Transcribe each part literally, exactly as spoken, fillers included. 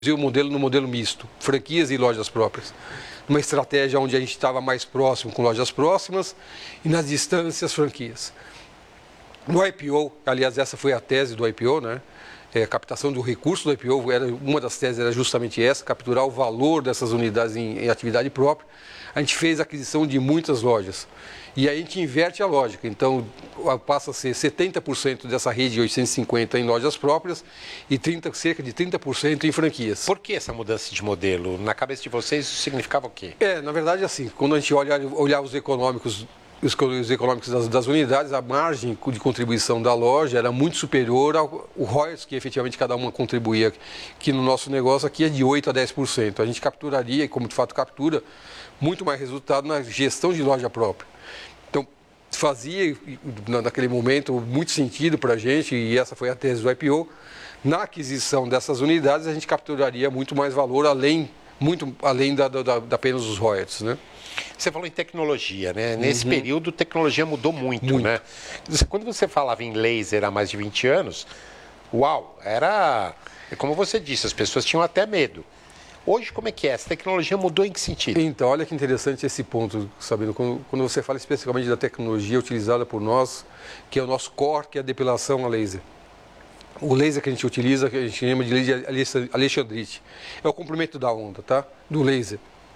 o modelo no modelo misto, franquias e lojas próprias. Uma estratégia onde a gente estava mais próximo com lojas próximas e nas distâncias franquias. No I P O, aliás, essa foi a tese do I P O, né? É, a captação do recurso do I P O, era, uma das teses era justamente essa, capturar o valor dessas unidades em, em atividade própria. A gente fez a aquisição de muitas lojas. E aí a gente inverte a lógica. Então, passa a ser setenta por cento dessa rede de oitocentos e cinquenta em lojas próprias e trinta, cerca de trinta por cento em franquias. Por que essa mudança de modelo? Na cabeça de vocês, isso significava o quê? É, na verdade, assim, quando a gente olha, olhar os econômicos, os, os econômicos das, das unidades, a margem de contribuição da loja era muito superior ao o royalties que efetivamente cada uma contribuía, que no nosso negócio aqui é de oito a dez por cento. A gente capturaria, e como de fato captura, muito mais resultado na gestão de loja própria. Então, fazia, naquele momento, muito sentido para a gente, e essa foi a tese do I P O, na aquisição dessas unidades a gente capturaria muito mais valor, além, muito além da, da, da apenas os royalties, né? Você falou em tecnologia, né? Nesse uhum. período, a tecnologia mudou muito, muito, né? Quando você falava em laser há mais de vinte anos, uau, era, como você disse, as pessoas tinham até medo. Hoje, como é que é? Essa tecnologia mudou em que sentido? Então, olha que interessante esse ponto, Sabino. Quando, quando você fala especificamente da tecnologia utilizada por nós, que é o nosso core, que é a depilação a laser. O laser que a gente utiliza, que a gente chama de laser Alexandrite, é o comprimento da onda, tá? Do laser.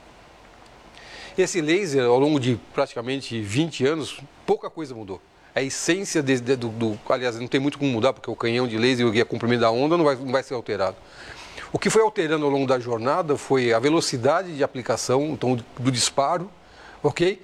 Esse laser, ao longo de praticamente vinte anos, pouca coisa mudou. A essência de, de, do, do... Aliás, não tem muito como mudar, porque o canhão de laser e o comprimento da onda não vai, não vai ser alterado. O que foi alterando ao longo da jornada foi a velocidade de aplicação, então, do disparo, ok?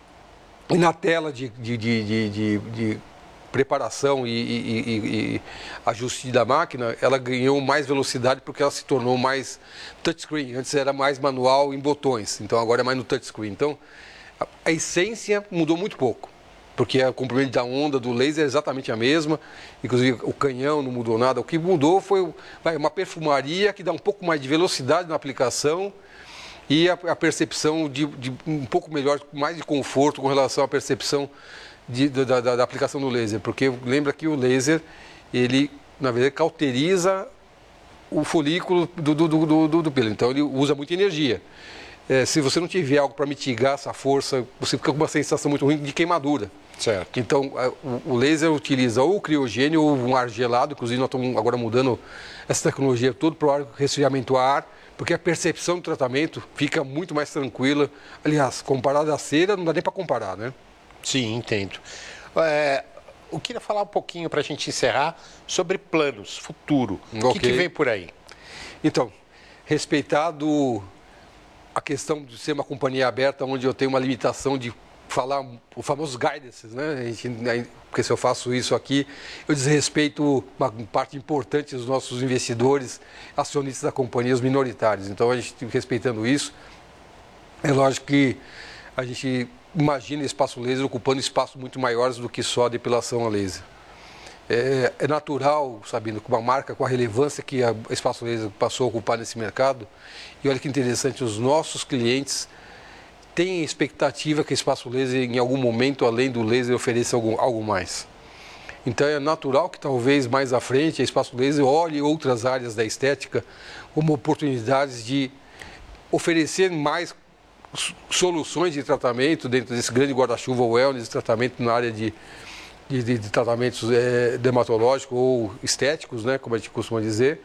E na tela de, de, de, de, de, de preparação e, e, e, e ajuste da máquina, ela ganhou mais velocidade porque ela se tornou mais touchscreen. Antes era mais manual em botões, então agora é mais no touchscreen. Então, a, a essência mudou muito pouco, porque o comprimento da onda do laser é exatamente a mesma, inclusive o canhão não mudou nada. O que mudou foi vai, uma perfumaria que dá um pouco mais de velocidade na aplicação e a, a percepção de, de um pouco melhor, mais de conforto com relação à percepção de, da, da, da aplicação do laser, porque lembra que o laser, ele, na verdade, cauteriza o folículo do, do, do, do, do pelo, então ele usa muita energia. É, se você não tiver algo para mitigar essa força, você fica com uma sensação muito ruim de queimadura. Certo. Então, o, o laser utiliza ou o criogênio ou um ar gelado, inclusive nós estamos agora mudando essa tecnologia toda para o resfriamento a ar, porque a percepção do tratamento fica muito mais tranquila. Aliás, comparado à cera, não dá nem para comparar, né? Sim, entendo. É, eu queria falar um pouquinho, para a gente encerrar, sobre planos, futuro. O okay. que, que vem por aí? Então, respeitado a questão de ser uma companhia aberta, onde eu tenho uma limitação de falar o famoso guidances, né? A gente, porque se eu faço isso aqui, eu desrespeito uma parte importante dos nossos investidores, acionistas da companhia, os minoritários. Então, a gente respeitando isso, é lógico que a gente imagina espaço laser ocupando espaços muito maiores do que só a depilação a laser. É, é natural, sabendo, com uma marca com a relevância que a Espaço Laser passou a ocupar nesse mercado, e olha que interessante, os nossos clientes têm expectativa que a Espaço Laser, em algum momento, além do laser, ofereça algo, algo mais. Então é natural que talvez mais à frente a Espaço Laser olhe outras áreas da estética como oportunidades de oferecer mais soluções de tratamento dentro desse grande guarda-chuva wellness, tratamento na área de De, de, de tratamentos é, dermatológicos ou estéticos, né, como a gente costuma dizer.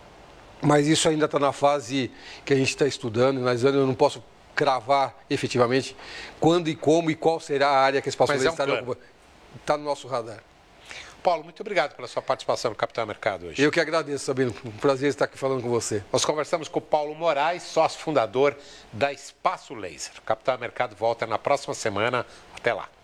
Mas isso ainda está na fase que a gente está estudando, analisando. Eu não posso cravar efetivamente quando e como e qual será a área que a Espaço Laser está no, tá no nosso radar. Paulo, muito obrigado pela sua participação no Capital Mercado hoje. Eu que agradeço, Sabino. Um prazer estar aqui falando com você. Nós conversamos com o Paulo Moraes, sócio fundador da Espaço Laser. O Capital Mercado volta na próxima semana. Até lá.